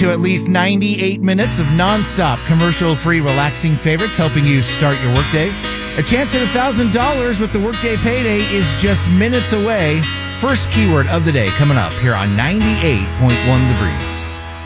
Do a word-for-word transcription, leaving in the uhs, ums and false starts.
to at least ninety-eight minutes of nonstop, commercial-free, relaxing favorites helping you start your workday. A chance at one thousand dollars with the Workday Payday is just minutes away. First keyword of the day coming up here on ninety-eight point one The Breeze.